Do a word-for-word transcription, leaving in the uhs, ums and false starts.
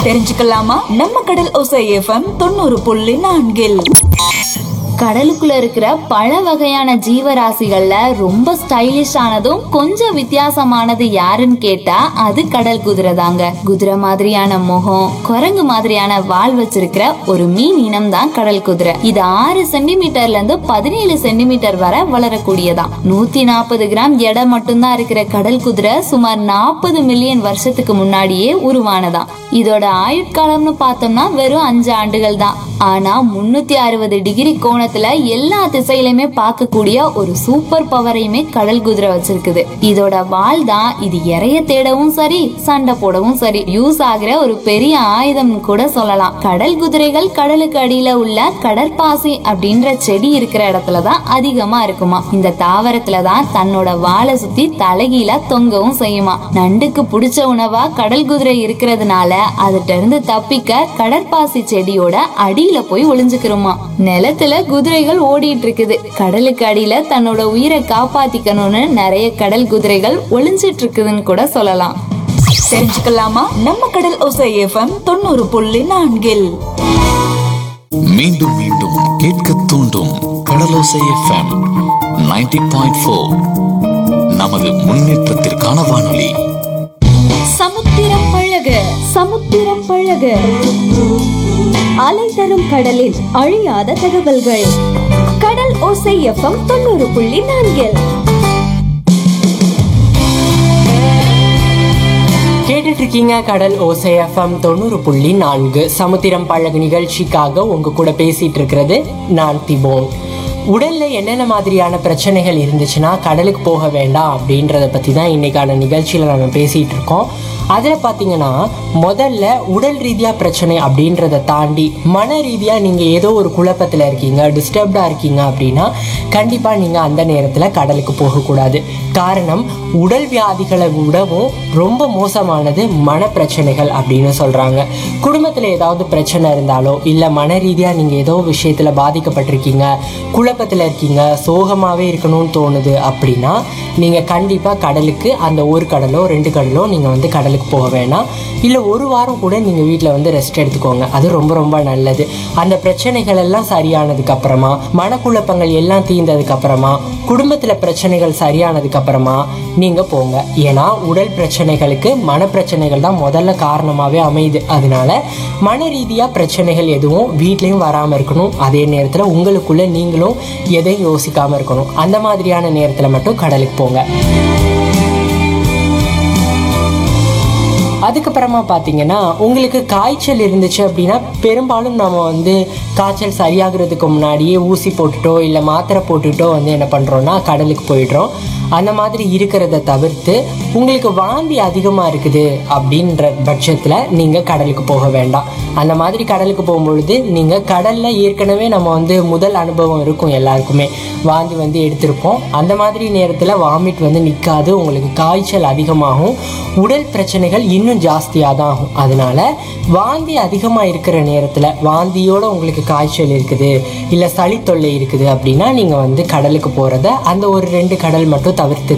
தெரிஞ்சுக்கலாமா? நம்ம கடல் ஓசை எஃப்எம் தொண்ணூறு புள்ளி நான்கில் கடலுக்குள்ள இருக்கிற பல வகையான ஜீவராசிகள்ல ரொம்ப ஸ்டைலிஷ் ஆனதும் கொஞ்சம் வித்தியாசமானது யாருன்னு கேட்டா அது கடல் குதிரை தாங்க. குதிரை மாதிரியான முகம், குரங்கு மாதிரியான வால் வச்சிருக்கிற ஒரு மீன் இனம் தான் கடல் குதிரை. இது ஆறு சென்டிமீட்டர்ல இருந்து பதினேழு சென்டிமீட்டர் வரை வளரக்கூடியதான். நூத்தி நாற்பது கிராம் எடை மட்டும்தான் இருக்கிற கடல் குதிரை சுமார் நாற்பது மில்லியன் வருஷத்துக்கு முன்னாடியே உருவானதான். இதோட ஆயுட்காலம்னு பார்த்தோம்னா வெறும் அஞ்சு ஆண்டுகள் தான். ஆனா முன்னூத்தி அறுபது டிகிரி கோணத்துல எல்லா திசையிலுமே பார்க்கக்கூடிய ஒரு சூப்பர் பவரையுமே கடல் குதிரை வச்சிருக்குது. இதோட வால் தான் இது இறைய தேடவும் சரி, சண்டை போடவும் சரி யூஸ் ஆகிற ஒரு பெரிய ஆயுதம் கூட சொல்லலாம். கடல் குதிரைகள் கடலுக்கு அடியில உள்ள கடற்பாசி அப்படின்ற செடி இருக்கிற இடத்துலதான் அதிகமா இருக்குமா. இந்த தாவரத்துலதான் தன்னோட வாலை சுத்தி தலைகீழா தொங்கவும் செய்யுமா. நண்டுக்கு பிடிச்ச உணவா கடல் குதிரை இருக்கிறதுனால அதுட்ட இருந்து தப்பிக்க கடற்பாசி செடியோட அடியில போய் ஒளிஞ்சுக்கிறோமா. நிலத்துல குதிரைகள் ஓடிட்டு இருக்குது. கடலுக்கு அடியில தன்னோட உயிரை காப்பாத்திக்கணும்னு நிறைய கடல் குதிரைகள் ஒளிஞ்சிட்டு இருக்குதுன்னு கூட சொல்லலாம். தெரிஞ்சுக்கலாமா? நம்ம கடல் ஓசை எஃப்எம் தொண்ணூறு புள்ளி நான்கில் மீண்டும் மீண்டும் கேட்க தூண்டும் கடலோசை எஃப்எம் நைன்டி பாயிண்ட் ஃபோர். நமது முன்னேற்றத்திற்கான வானொலி. சமுத்திரம் பழக சமுத்திரம் பழக அலை தரும் கடலில் அழியாத தகவல்கள். கடல் ஓசை எஃப்எம் தொண்ணூறு புள்ளி நான்கில் கேட்டுட்டு இருக்கீங்க. கடல் ஓசை எஃப்எம் தொண்ணூறு புள்ளி நான்கு சமுத்திரம் பழகு நிகழ்ச்சிக்காக உங்க கூட பேசிட்டு இருக்கிறது நான் திபோன். உடல்ல என்னென்ன மாதிரியான பிரச்சனைகள் இருந்துச்சுன்னா கடலுக்கு போக வேண்டாம் அப்படின்றத பத்தி தான் இன்னைக்கான நிகழ்ச்சியில நம்ம பேசிட்டு இருக்கோம். அதில் பார்த்தீங்கன்னா முதல்ல உடல் ரீதியாக பிரச்சனை அப்படின்றத தாண்டி மன ரீதியாக நீங்கள் ஏதோ ஒரு குழப்பத்தில் இருக்கீங்க, டிஸ்டர்ப்டாக இருக்கீங்க அப்படின்னா கண்டிப்பாக நீங்கள் அந்த நேரத்தில் கடலுக்கு போகக்கூடாது. காரணம், உடல் வியாதிகளை விடவும் ரொம்ப மோசமானது மன பிரச்சனைகள் அப்படின்னு சொல்கிறாங்க. குடும்பத்தில் ஏதாவது பிரச்சனை இருந்தாலோ இல்லை மன ரீதியாக நீங்கள் ஏதோ விஷயத்தில் பாதிக்கப்பட்டிருக்கீங்க, குழப்பத்தில் இருக்கீங்க, சோகமாகவே இருக்கணும்னு தோணுது அப்படின்னா நீங்கள் கண்டிப்பாக கடலுக்கு அந்த ஒரு கடலோ ரெண்டு கடலோ நீங்கள் வந்து கடலுக்கு போக வேணாம். இல்லை ஒரு வாரம் கூட நீங்கள் வீட்டில் வந்து ரெஸ்ட் எடுத்துக்கோங்க. அது ரொம்ப ரொம்ப நல்லது. அந்த பிரச்சனைகள் எல்லாம் சரியானதுக்கு அப்புறமா, மனக்குழப்பங்கள் எல்லாம் தீர்ந்ததுக்கு அப்புறமா, குடும்பத்தில் பிரச்சனைகள் சரியானதுக்கு அப்புறமா நீங்கள் போங்க. ஏன்னா உடல் பிரச்சனைகளுக்கு மன பிரச்சனைகள் தான் முதல்ல காரணமாகவே அமையுது. அதனால மன ரீதியாக பிரச்சனைகள் எதுவும் வீட்லேயும் வராமல் இருக்கணும். அதே நேரத்தில் உங்களுக்குள்ள நீங்களும் எதையும் யோசிக்காமல் இருக்கணும். அந்த மாதிரியான நேரத்தில் மட்டும் கடலுக்கு போங்க. அதுக்கப்புறமா பார்த்தீங்கன்னா உங்களுக்கு காய்ச்சல் இருந்துச்சு அப்படின்னா பெரும்பாலும் நம்ம வந்து காய்ச்சல் சரியாகிறதுக்கு முன்னாடியே ஊசி போட்டுட்டோ இல்லை மாத்திரை போட்டுட்டோ வந்து என்ன பண்ணுறோன்னா கடலுக்கு போயிடுறோம். அந்த மாதிரி இருக்கிறத தவிர்த்து உங்களுக்கு வாந்தி அதிகமாக இருக்குது அப்படின்ற பட்சத்தில் நீங்கள் கடலுக்கு போக வேண்டாம். அந்த மாதிரி கடலுக்கு போகும்பொழுது நீங்கள் கடலில் ஏற்கனவே நம்ம வந்து முதல் அனுபவம் இருக்கும் எல்லாருக்குமே, வாந்தி வந்து எடுத்திருப்போம். அந்த மாதிரி நேரத்தில் வாமிட் வந்து நிற்காது, உங்களுக்கு காய்ச்சல் அதிகமாகும், உடல் பிரச்சனைகள் இன்னும் ஜாஸ்தியாக தான் ஆகும். அதனால வாந்தி அதிகமாக இருக்கிற நேரத்தில், வாந்தியோட உங்களுக்கு காய்ச்சல் இருக்குது இல்லை சளி தொல்லை இருக்குது அப்படின்னா நீங்கள் வந்து கடலுக்கு போகிறத அந்த ஒரு ரெண்டு கடல் மட்டும் தவிர்த்து